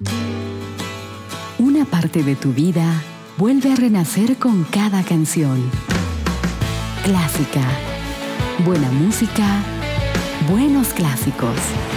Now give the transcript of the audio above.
Una parte de tu vida vuelve a renacer con cada canción. Clásica. Buena música. Buenos clásicos.